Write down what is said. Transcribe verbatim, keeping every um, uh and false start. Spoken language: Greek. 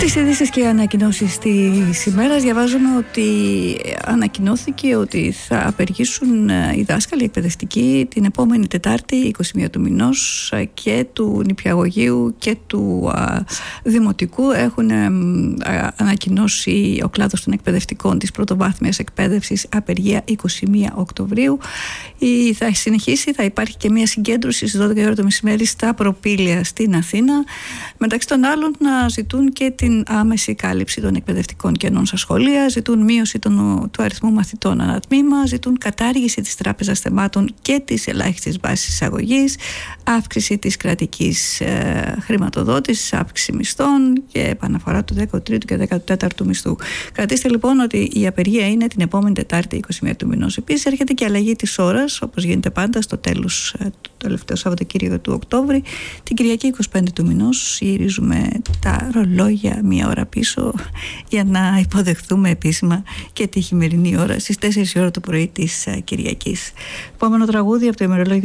Στις ειδήσεις και ανακοινώσεις της ημέρας διαβάζουμε ότι ανακοινώθηκε ότι θα απεργήσουν οι δάσκαλοι εκπαιδευτικοί την επόμενη Τετάρτη, είκοσι μία του μηνός, και του νηπιαγωγείου και του α, δημοτικού. Έχουν α, ανακοινώσει ο κλάδος των εκπαιδευτικών της πρωτοβάθμιας εκπαίδευσης απεργία είκοσι μία Οκτωβρίου. Η, θα συνεχίσει, θα υπάρχει και μια συγκέντρωση στις δώδεκα η ώρα το μεσημέρι στα Προπήλαια στην Αθήνα. Μεταξύ των άλλων να ζητούν και την άμεση κάλυψη των εκπαιδευτικών κενών στα σχολεία, ζητούν μείωση των, του αριθμού μαθητών ανά τμήμα, ζητούν κατάργηση της τράπεζας θεμάτων και της ελάχιστης βάσης εισαγωγής, αύξηση της κρατικής ε, χρηματοδότησης, αύξηση μισθών και επαναφορά του δέκατου τρίτου και δέκατου τέταρτου μισθού. Κρατήστε λοιπόν ότι η απεργία είναι την επόμενη Τετάρτη, είκοσι μία του μηνός. Επίσης έρχεται και αλλαγή της ώρας, όπως γίνεται πάντα στο τέλος ε, του τελευταίου Σαββατοκύριακου του Οκτώβρη. Την Κυριακή είκοσι πέντε του μηνός γυρίζουμε τα ρολόγια μία ώρα πίσω για να υποδεχθούμε επίσημα και τη χειμερινή ώρα στις τέσσερις η ώρα το πρωί της Κυριακής. Επόμενο τραγούδι από το ημερολόγιο